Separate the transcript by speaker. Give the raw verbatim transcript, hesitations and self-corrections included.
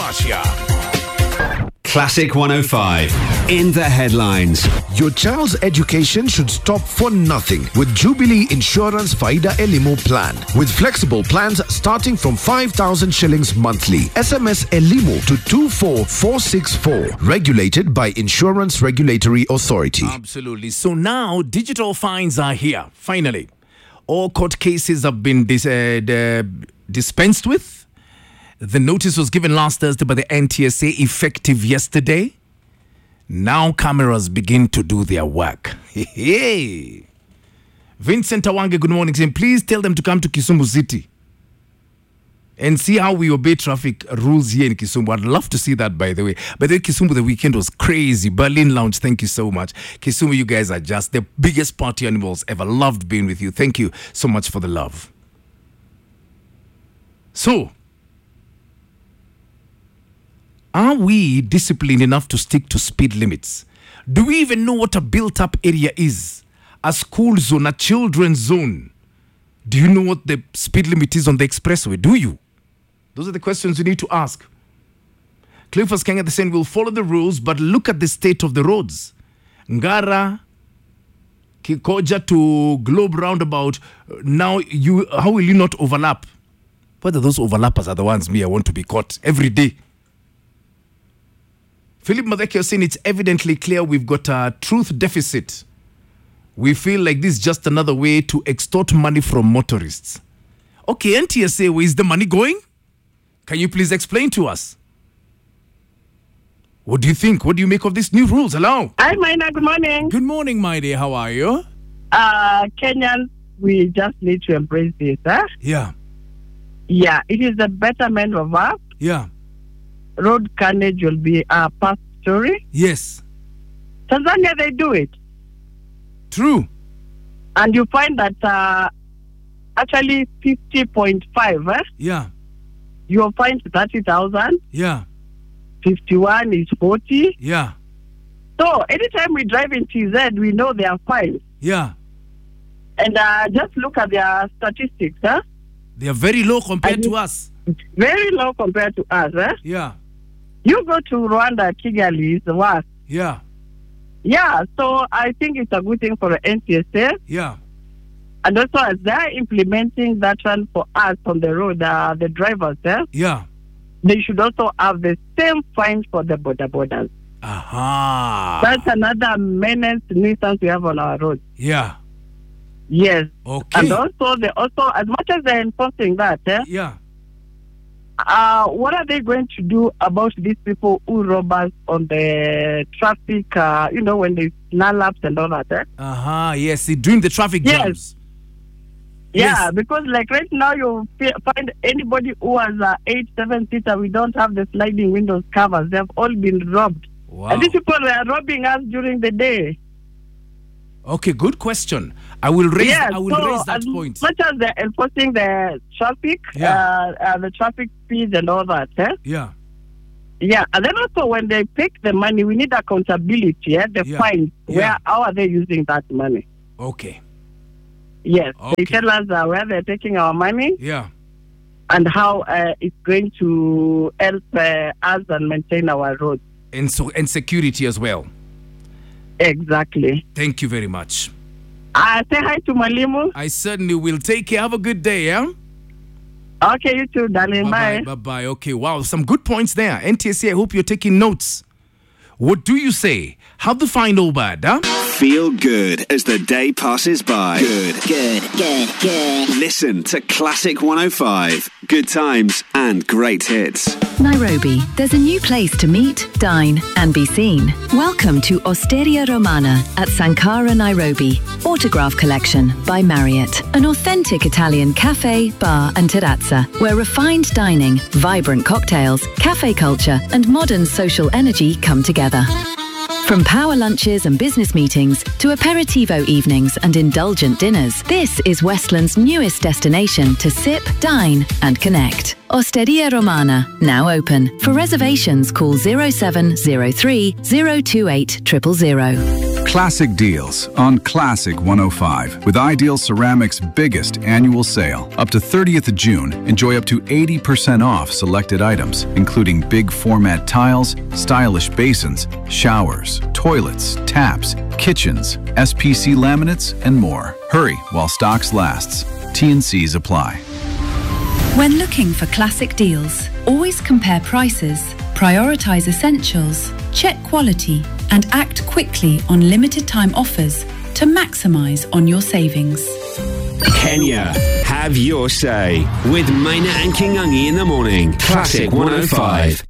Speaker 1: Russia.
Speaker 2: Classic one oh five. In the headlines.
Speaker 3: Your child's education should stop for nothing with Jubilee Insurance Faida Elimo plan. With flexible plans starting from five thousand shillings monthly. S M S Elimo to two four four six four. Regulated by Insurance Regulatory Authority.
Speaker 1: Absolutely. So now digital fines are here. Finally, all court cases have been dis- uh, d- dispensed with. The notice was given last Thursday by the N T S A, effective yesterday. Now cameras begin to do their work. Hey, Vincent Awange, good morning. Please tell them to come to Kisumu City and see how we obey traffic rules here in Kisumu. I'd love to see that, by the way. By the way, Kisumu, the weekend was crazy. Berlin Lounge, thank you so much. Kisumu, you guys are just the biggest party animals ever. Loved being with you. Thank you so much for the love. So, are we disciplined enough to stick to speed limits? Do we even know what a built-up area is? A school zone, a children's zone. Do you know what the speed limit is on the expressway? Do you? Those are the questions you need to ask. Clifford Kanga the saying, we'll follow the rules, but look at the state of the roads. Ngara, Kikoja to Globe Roundabout. Now, you, how will you not overlap? Whether those overlappers are the ones me I want to be caught every day. Philip Madeke is saying it's evidently clear we've got a truth deficit. We feel like this is just another way to extort money from motorists. Okay, N T S A, where is the money going? Can you please explain to us? What do you think? What do you make of these new rules? Hello?
Speaker 4: Hi, Maina. Good morning.
Speaker 1: Good morning, my dear. How are you?
Speaker 4: Uh, Kenyans, we just need to embrace this, huh?
Speaker 1: Yeah.
Speaker 4: Yeah, it is the betterment of us.
Speaker 1: Yeah.
Speaker 4: Road carnage will be a past story.
Speaker 1: Yes.
Speaker 4: Tanzania, they do it.
Speaker 1: True.
Speaker 4: And you find that uh, actually fifty point five, eh?
Speaker 1: Yeah.
Speaker 4: You'll find thirty thousand.
Speaker 1: Yeah.
Speaker 4: fifty-one is forty.
Speaker 1: Yeah.
Speaker 4: So anytime we drive in T Z, we know they are fine.
Speaker 1: Yeah.
Speaker 4: And uh, just look at their statistics, huh?
Speaker 1: They are very low compared
Speaker 4: And
Speaker 1: to us.
Speaker 4: Very low compared to us, eh?
Speaker 1: Yeah.
Speaker 4: You go to Rwanda, Kigali is the worst.
Speaker 1: Yeah.
Speaker 4: Yeah, so I think it's a good thing for the N T S A.
Speaker 1: Yeah.
Speaker 4: And also as they're implementing that one for us on the road, uh, the drivers, eh?
Speaker 1: Yeah.
Speaker 4: They should also have the same fines for the border borders.
Speaker 1: Aha.
Speaker 4: That's another menace nuisance we have on our roads.
Speaker 1: Yeah.
Speaker 4: Yes.
Speaker 1: Okay.
Speaker 4: And also, they also, as much as they're enforcing that, eh?
Speaker 1: Yeah.
Speaker 4: Uh, what are they going to do about these people who rob us on the traffic, uh, you know, when they snarl laps and all that, eh?
Speaker 1: Uh-huh, yes, during the traffic
Speaker 4: Yes.
Speaker 1: jams.
Speaker 4: Yeah,
Speaker 1: Yes.
Speaker 4: because like right now you fi- find anybody who has a eight, seven seater, we don't have the sliding windows covers. They've all been robbed.
Speaker 1: Wow.
Speaker 4: And these people were robbing us during the day.
Speaker 1: Okay, good question. I will raise
Speaker 4: Yes,
Speaker 1: I will
Speaker 4: so
Speaker 1: raise that
Speaker 4: as
Speaker 1: point.
Speaker 4: much as they're enforcing the traffic,
Speaker 1: Yeah.
Speaker 4: uh, uh, the traffic speeds and all that, eh?
Speaker 1: Yeah.
Speaker 4: Yeah, and then also when they take the money, we need accountability, eh? The
Speaker 1: Yeah.
Speaker 4: fines.
Speaker 1: Yeah.
Speaker 4: Where, how are they using that money?
Speaker 1: Okay.
Speaker 4: Yes,
Speaker 1: Okay.
Speaker 4: they tell us uh, where they're taking our money
Speaker 1: Yeah.
Speaker 4: and how uh, it's going to help uh, us and maintain our roads.
Speaker 1: And so and security as well.
Speaker 4: Exactly.
Speaker 1: Thank you very much.
Speaker 4: Uh, say hi to Malimu.
Speaker 1: I certainly will. Take care. Have a good day, yeah?
Speaker 4: Okay, you too, darling.
Speaker 1: Bye-bye.
Speaker 4: Bye.
Speaker 1: Bye-bye. Okay, wow. Some good points there. N T S A, I hope you're taking notes. What do you say? How the final bad, huh?
Speaker 2: Feel good as the day passes by. Good.
Speaker 5: Good, good, good.
Speaker 2: Listen to Classic one oh five. Good times and great hits.
Speaker 6: Nairobi, there's a new place to meet, dine and be seen. Welcome to Osteria Romana at Sankara, Nairobi. Autograph Collection by Marriott. An authentic Italian cafe, bar and terrazza where refined dining, vibrant cocktails, cafe culture and modern social energy come together. From power lunches and business meetings to aperitivo evenings and indulgent dinners, this is Westland's newest destination to sip, dine and connect. Osteria Romana, now open. For reservations, call zero seven zero three zero two eight zero zero zero.
Speaker 7: Classic deals on Classic one oh five with Ideal Ceramics' biggest annual sale. Up to thirtieth of June, enjoy up to eighty percent off selected items, including big format tiles, stylish basins, showers, toilets, taps, kitchens, S P C laminates, and more. Hurry while stocks lasts. T and C's apply.
Speaker 8: When looking for classic deals, always compare prices, prioritize essentials, check quality, and act quickly on limited time offers to maximize on your savings.
Speaker 2: Kenya, have your say with Maina and Kingungi in the morning. Classic one oh five.